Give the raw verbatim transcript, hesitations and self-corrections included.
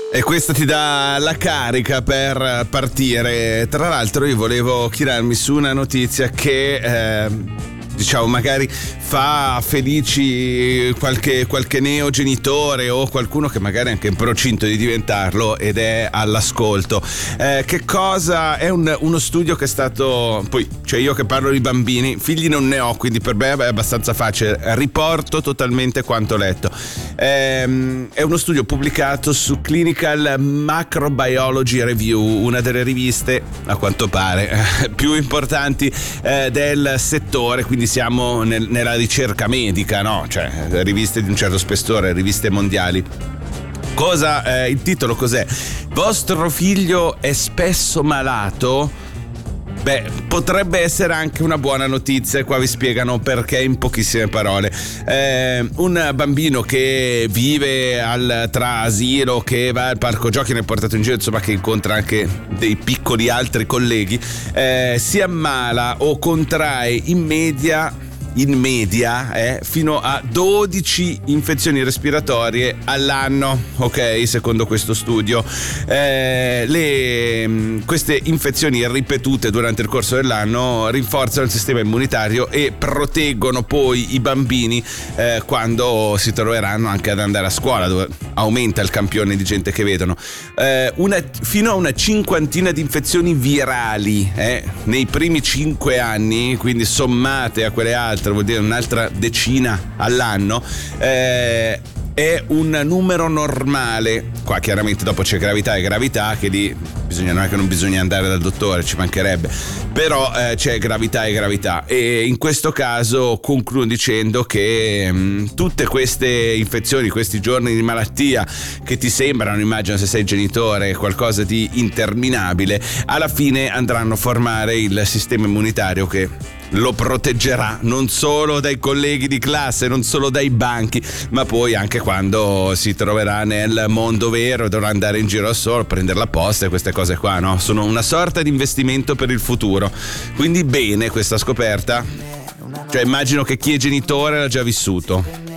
E questo ti dà la carica per partire. Tra l'altro io volevo chinarmi su una notizia che eh, diciamo magari fa felici qualche, qualche neogenitore o qualcuno che magari è anche in procinto di diventarlo ed è all'ascolto. Eh, che cosa è un, uno studio che è stato, poi cioè io che parlo di bambini, figli non ne ho, quindi per me è abbastanza facile, riporto totalmente quanto letto. Eh, è uno studio pubblicato su Clinical Microbiology Review, una delle riviste a quanto pare eh, più importanti eh, del settore, quindi siamo nel, nella ricerca medica, no? Cioè riviste di un certo spessore, riviste mondiali. Cosa eh, il titolo cos'è? Vostro figlio è spesso malato? Beh, potrebbe essere anche una buona notizia, e qua vi spiegano perché in pochissime parole. Eh, un bambino che vive al, tra asilo, che va al parco giochi, ne è portato in giro, insomma, che incontra anche dei piccoli altri colleghi, eh, si ammala o contrae in media in media eh, fino a dodici infezioni respiratorie all'anno, ok, secondo questo studio. Eh, le, queste infezioni ripetute durante il corso dell'anno rinforzano il sistema immunitario e proteggono poi i bambini eh, quando si troveranno anche ad andare a scuola, dove aumenta il campione di gente che vedono. Eh, una, fino a una cinquantina di infezioni virali eh, nei primi cinque anni, quindi sommate a quelle altre vuol dire un'altra decina all'anno, eh, è un numero normale. Qua chiaramente dopo c'è gravità e gravità, che lì bisogna, non è che non bisogna andare dal dottore, ci mancherebbe, però eh, c'è gravità e gravità, e in questo caso concludo dicendo che mh, tutte queste infezioni, questi giorni di malattia che ti sembrano, immagino se sei genitore, qualcosa di interminabile, alla fine andranno a formare il sistema immunitario che lo proteggerà non solo dai colleghi di classe, non solo dai banchi, ma poi anche quando si troverà nel mondo vero, dovrà andare in giro solo, prendere la posta e queste cose qua, no? Sono una sorta di investimento per il futuro. Quindi bene questa scoperta. Cioè immagino che chi è genitore l'ha già vissuto.